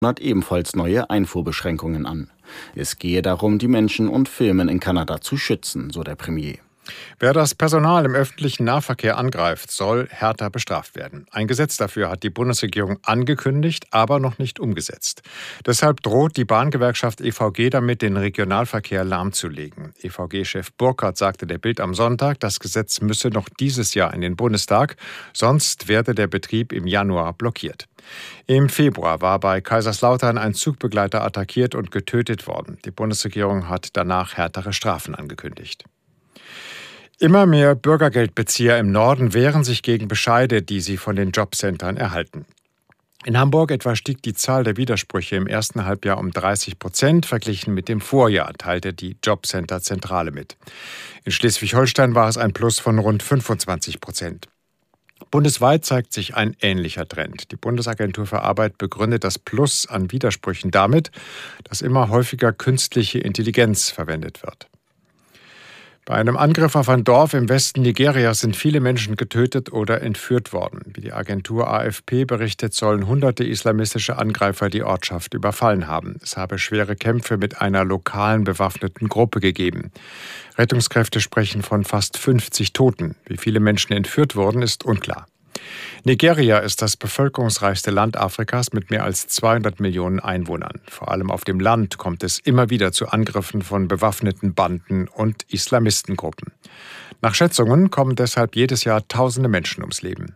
ebenfalls neue Einfuhrbeschränkungen an. Es gehe darum, die Menschen und Firmen in Kanada zu schützen, so der Premier. Wer das Personal im öffentlichen Nahverkehr angreift, soll härter bestraft werden. Ein Gesetz dafür hat die Bundesregierung angekündigt, aber noch nicht umgesetzt. Deshalb droht die Bahngewerkschaft EVG damit, den Regionalverkehr lahmzulegen. EVG-Chef Burkhardt sagte der Bild am Sonntag, das Gesetz müsse noch dieses Jahr in den Bundestag, sonst werde der Betrieb im Januar blockiert. Im Februar war bei Kaiserslautern ein Zugbegleiter attackiert und getötet worden. Die Bundesregierung hat danach härtere Strafen angekündigt. Immer mehr Bürgergeldbezieher im Norden wehren sich gegen Bescheide, die sie von den Jobcentern erhalten. In Hamburg etwa stieg die Zahl der Widersprüche im ersten Halbjahr um 30% verglichen mit dem Vorjahr, teilte die Jobcenter-Zentrale mit. In Schleswig-Holstein war es ein Plus von rund 25%. Bundesweit zeigt sich ein ähnlicher Trend. Die Bundesagentur für Arbeit begründet das Plus an Widersprüchen damit, dass immer häufiger künstliche Intelligenz verwendet wird. Bei einem Angriff auf ein Dorf im Westen Nigerias sind viele Menschen getötet oder entführt worden. Wie die Agentur AFP berichtet, sollen hunderte islamistische Angreifer die Ortschaft überfallen haben. Es habe schwere Kämpfe mit einer lokalen bewaffneten Gruppe gegeben. Rettungskräfte sprechen von fast 50 Toten. Wie viele Menschen entführt wurden, ist unklar. Nigeria ist das bevölkerungsreichste Land Afrikas mit mehr als 200 Millionen Einwohnern. Vor allem auf dem Land kommt es immer wieder zu Angriffen von bewaffneten Banden und Islamistengruppen. Nach Schätzungen kommen deshalb jedes Jahr tausende Menschen ums Leben.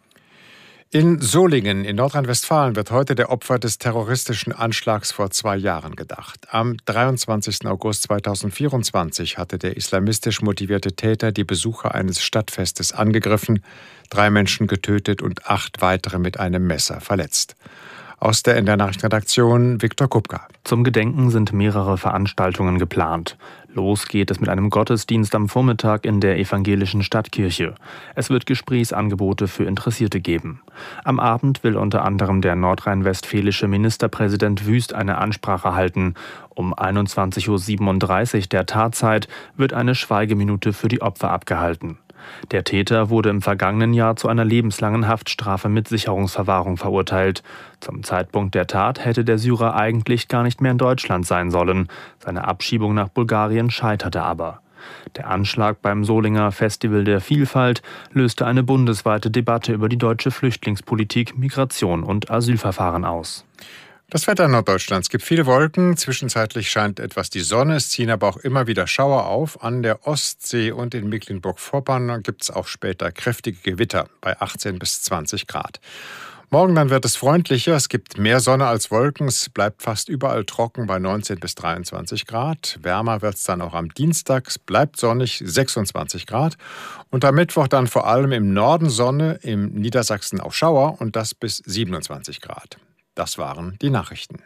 In Solingen in Nordrhein-Westfalen wird heute der Opfer des terroristischen Anschlags vor 2 Jahren gedacht. Am 23. August 2024 hatte der islamistisch motivierte Täter die Besucher eines Stadtfestes angegriffen, 3 Menschen getötet und 8 weitere mit einem Messer verletzt. Aus der NDR Nachrichtenredaktion Viktor Kupka. Zum Gedenken sind mehrere Veranstaltungen geplant. Los geht es mit einem Gottesdienst am Vormittag in der evangelischen Stadtkirche. Es wird Gesprächsangebote für Interessierte geben. Am Abend will unter anderem der nordrhein-westfälische Ministerpräsident Wüst eine Ansprache halten. Um 21:37 Uhr der Tatzeit wird eine Schweigeminute für die Opfer abgehalten. Der Täter wurde im vergangenen Jahr zu einer lebenslangen Haftstrafe mit Sicherungsverwahrung verurteilt. Zum Zeitpunkt der Tat hätte der Syrer eigentlich gar nicht mehr in Deutschland sein sollen. Seine Abschiebung nach Bulgarien scheiterte aber. Der Anschlag beim Solinger Festival der Vielfalt löste eine bundesweite Debatte über die deutsche Flüchtlingspolitik, Migration und Asylverfahren aus. Das Wetter in Norddeutschland. Es gibt viele Wolken. Zwischenzeitlich scheint etwas die Sonne. Es ziehen aber auch immer wieder Schauer auf. An der Ostsee und in Mecklenburg-Vorpommern gibt es auch später kräftige Gewitter bei 18 bis 20 Grad. Morgen dann wird es freundlicher. Es gibt mehr Sonne als Wolken. Es bleibt fast überall trocken bei 19 bis 23 Grad. Wärmer wird es dann auch am Dienstag. Es bleibt sonnig, 26 Grad. Und am Mittwoch dann vor allem im Norden Sonne, im Niedersachsen auch Schauer und das bis 27 Grad. Das waren die Nachrichten.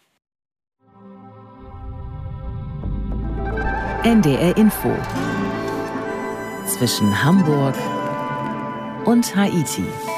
NDR Info. Zwischen Hamburg und Haiti.